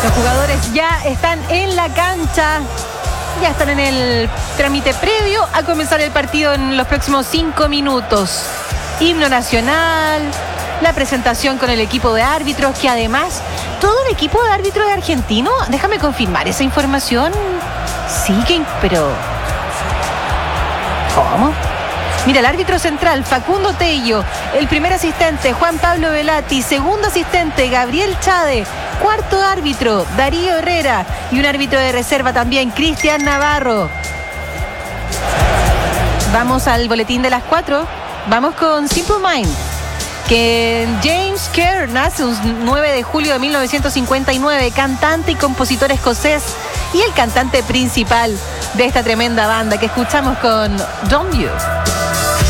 Los jugadores ya están en la cancha, ya están en el trámite previo a comenzar el partido en los próximos 5 minutos. Himno nacional, la presentación con el equipo de árbitros, que además, todo el equipo de árbitros es argentino. Déjame confirmar esa información. Sí, pero... ¿Cómo? Mira, el árbitro central, Facundo Tello, el primer asistente, Juan Pablo Velati, segundo asistente, Gabriel Chade, cuarto árbitro, Darío Herrera, y un árbitro de reserva también, Cristian Navarro. Vamos al boletín de las 4, vamos con Simple Mind, que James Kerr nace un 9 de julio de 1959, cantante y compositor escocés, y el cantante principal de esta tremenda banda que escuchamos con Don't You.